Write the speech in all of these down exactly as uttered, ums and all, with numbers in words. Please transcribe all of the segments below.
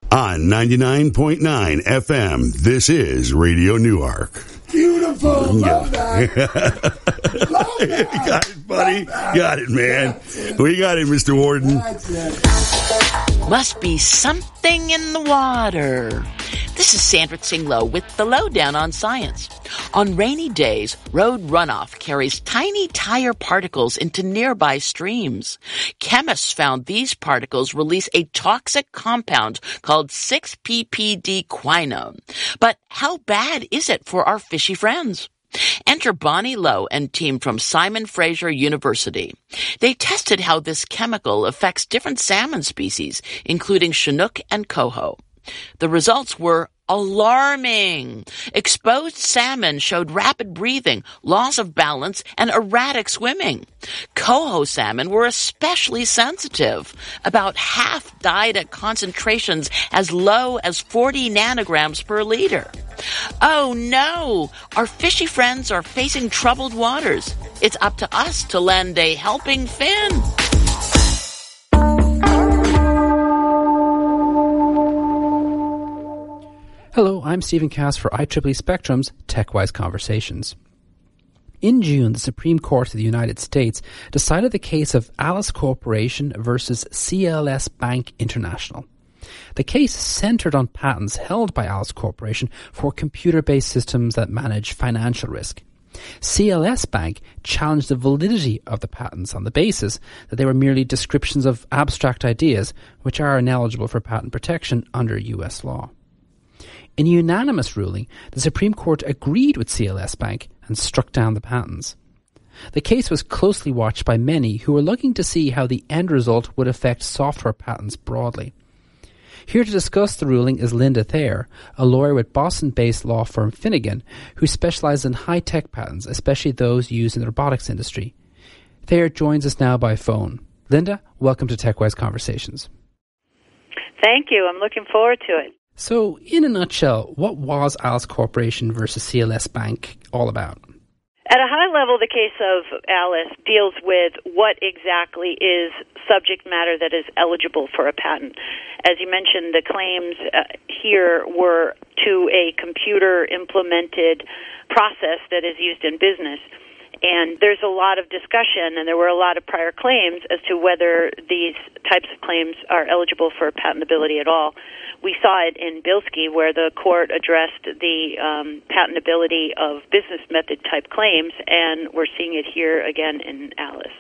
On ninety-nine point nine F M, this is Radio Newark. Beautiful. Love that. Love that. You got it, buddy. Got it, man. We got it, Mister Warden. Must be something in the water. This is Sandra Tsinglow with the Lowdown on Science. On rainy days, road runoff carries tiny tire particles into nearby streams. Chemists found these particles release a toxic compound called six P P D quinone. But how bad is it for our fishy friends? Enter Bonnie Lowe and team from Simon Fraser University. They tested how this chemical affects different salmon species, including Chinook and coho. The results were alarming. Exposed salmon showed rapid breathing, loss of balance, and erratic swimming. Coho salmon were especially sensitive. About half died at concentrations as low as forty nanograms per liter. Oh no! Our fishy friends are facing troubled waters. It's up to us to lend a helping fin. Hello, I'm Stephen Cass for I triple E Spectrum's TechWise Conversations. In June, the Supreme Court of the United States decided the case of Alice Corporation versus C L S Bank International. The case centered on patents held by Alice Corporation for computer-based systems that manage financial risk. C L S Bank challenged the validity of the patents on the basis that they were merely descriptions of abstract ideas which are ineligible for patent protection under U S law. In a unanimous ruling, the Supreme Court agreed with C L S Bank and struck down the patents. The case was closely watched by many who were looking to see how the end result would affect software patents broadly. Here to discuss the ruling is Linda Thayer, a lawyer with Boston-based law firm Finnegan, who specializes in high-tech patents, especially those used in the robotics industry. Thayer joins us now by phone. Linda, welcome to TechWise Conversations. Thank you. I'm looking forward to it. So, in a nutshell, what was Alice Corporation versus C L S Bank all about? At a high level, the case of Alice deals with what exactly is subject matter that is eligible for a patent. As you mentioned, the claims uh, here were to a computer-implemented process that is used in business. And there's a lot of discussion, and there were a lot of prior claims as to whether these types of claims are eligible for patentability at all. We saw it in Bilski, where the court addressed the um, patentability of business method type claims, and we're seeing it here again in Alice.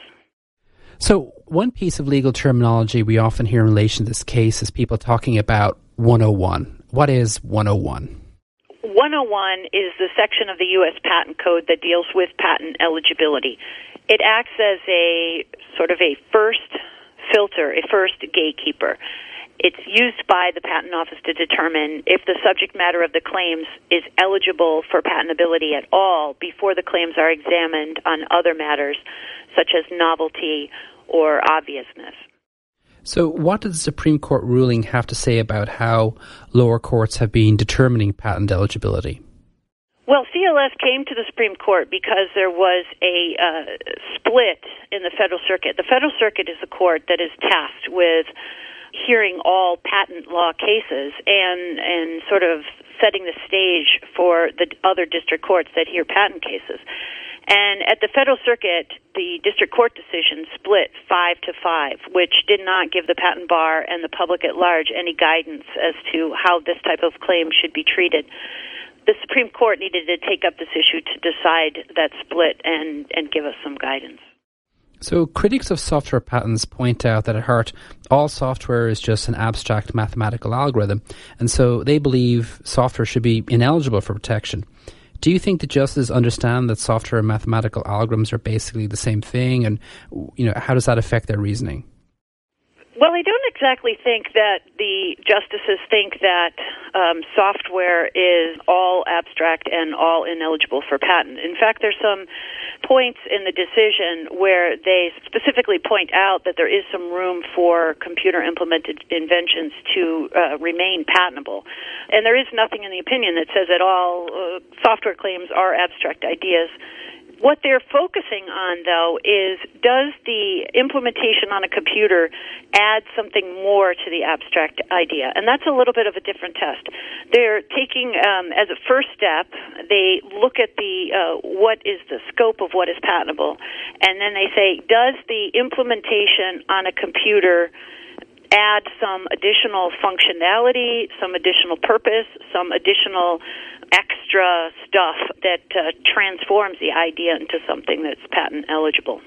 So one piece of legal terminology we often hear in relation to this case is people talking about one oh one. What is one oh one? one oh one is the section of the U S Patent Code that deals with patent eligibility. It acts as a sort of a first filter, a first gatekeeper. It's used by the Patent Office to determine if the subject matter of the claims is eligible for patentability at all before the claims are examined on other matters, such as novelty or obviousness. So what does the Supreme Court ruling have to say about how lower courts have been determining patent eligibility? Well, C L S came to the Supreme Court because there was a uh, split in the Federal Circuit. The Federal Circuit is the court that is tasked with hearing all patent law cases and and sort of setting the stage for the other district courts that hear patent cases. And at the Federal Circuit, the district court decision split five to five, which did not give the patent bar and the public at large any guidance as to how this type of claim should be treated. The Supreme Court needed to take up this issue to decide that split and, and give us some guidance. So critics of software patents point out that at heart, all software is just an abstract mathematical algorithm, and so they believe software should be ineligible for protection. Do you think the justices understand that software and mathematical algorithms are basically the same thing, and you know, how does that affect their reasoning? Well, I don't exactly think that the justices think that um, software is all abstract and all ineligible for patent. In fact, there's some points in the decision where they specifically point out that there is some room for computer-implemented inventions to uh, remain patentable. And there is nothing in the opinion that says that all uh, software claims are abstract ideas. What they're focusing on, though, is does the implementation on a computer add something more to the abstract idea? And that's a little bit of a different test. They're taking, um, as a first step, they look at the uh, what is the scope of what is patentable, and then they say, does the implementation on a computer add some additional functionality, some additional purpose, some additional extra stuff that uh, transforms the idea into something that's patent eligible.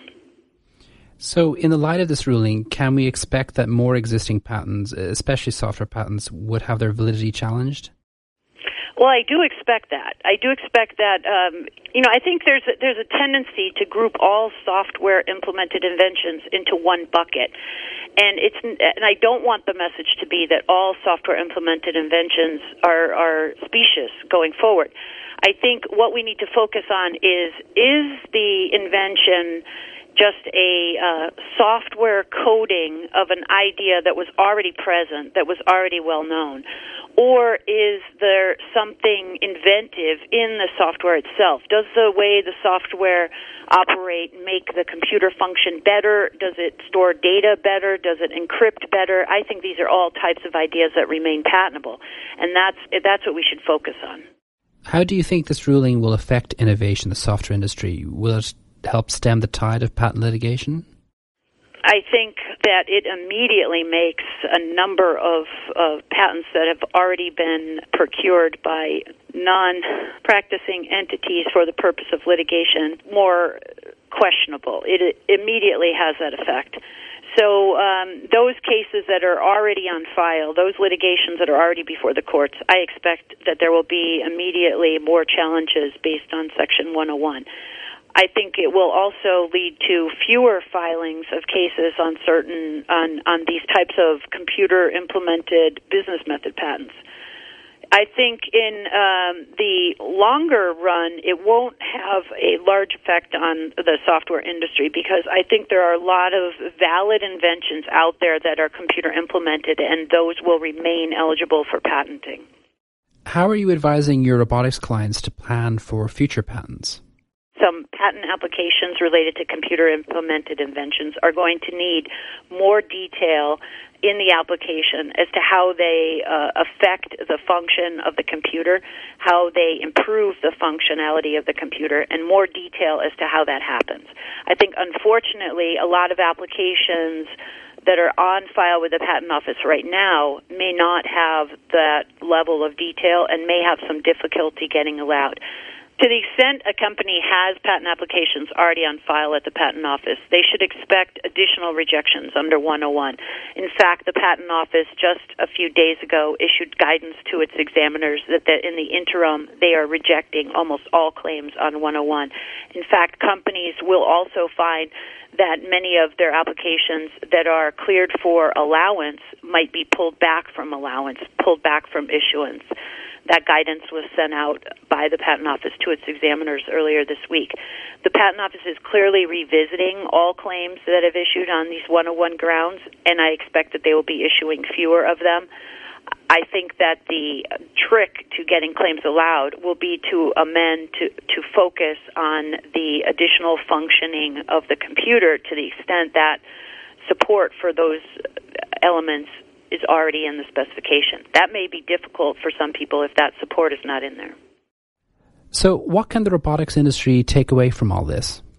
So in the light of this ruling, can we expect that more existing patents, especially software patents, would have their validity challenged? Well, I do expect that. I do expect that. Um, you know, I think there's a, there's a tendency to group all software implemented inventions into one bucket, and it's and I don't want the message to be that all software implemented inventions are are specious going forward. I think what we need to focus on is is the invention just a uh, software coding of an idea that was already present, that was already well known? Or is there something inventive in the software itself? Does the way the software operate make the computer function better? Does it store data better? Does it encrypt better? I think these are all types of ideas that remain patentable, and that's that's what we should focus on. How do you think this ruling will affect innovation in the software industry? Will it help stem the tide of patent litigation? I think that it immediately makes a number of, of patents that have already been procured by non-practicing entities for the purpose of litigation more questionable. It immediately has that effect. So um, those cases that are already on file, those litigations that are already before the courts, I expect that there will be immediately more challenges based on Section one oh one. I think it will also lead to fewer filings of cases on certain on, on these types of computer-implemented business method patents. I think in um, the longer run, it won't have a large effect on the software industry because I think there are a lot of valid inventions out there that are computer-implemented, and those will remain eligible for patenting. How are you advising your robotics clients to plan for future patents? Some patent applications related to computer-implemented inventions are going to need more detail in the application as to how they uh, affect the function of the computer, how they improve the functionality of the computer, and more detail as to how that happens. I think, unfortunately, a lot of applications that are on file with the Patent Office right now may not have that level of detail and may have some difficulty getting allowed. To the extent a company has patent applications already on file at the Patent Office, they should expect additional rejections under one oh one. In fact, the Patent Office just a few days ago issued guidance to its examiners that, that in the interim they are rejecting almost all claims on one oh one. In fact, companies will also find that many of their applications that are cleared for allowance might be pulled back from allowance, pulled back from issuance. That guidance was sent out by the Patent Office to its examiners earlier this week. The Patent Office is clearly revisiting all claims that have issued on these one oh one grounds, and I expect that they will be issuing fewer of them. I think that the trick to getting claims allowed will be to amend to, to focus on the additional functioning of the computer to the extent that support for those elements is already in the specification. That may be difficult for some people if that support is not in there. So what can the robotics industry take away from all this?